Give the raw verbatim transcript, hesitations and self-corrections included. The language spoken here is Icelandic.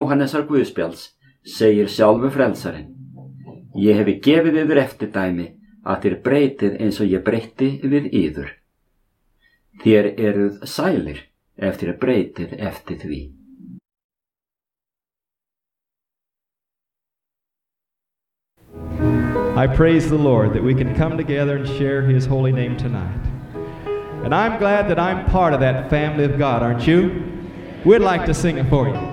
Jóhannesar Guðspjalls segir sjálfur frelsarinn: Ég hefi gefið yður eftirdæmi að þér breytið eins og ég breytti við yður. Þér eruð sælir ef þér breytið eftir því. I praise the Lord that we can come together and share His holy name tonight. And I'm glad that I'm part of that family of God, aren't you? We'd like to sing it for you.